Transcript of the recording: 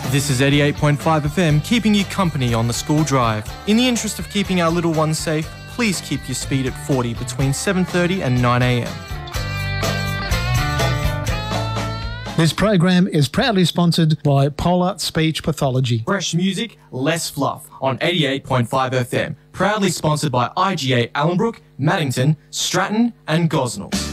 This is 88.5 FM, keeping you company on the school drive. In the interest of keeping our little ones safe, please keep your speed at 40 between 7:30 and 9 a.m. This program is proudly sponsored by Polar Speech Pathology. Fresh music, less fluff on 88.5 FM. Proudly sponsored by IGA Allenbrook, Maddington, Stratton and Gosnells.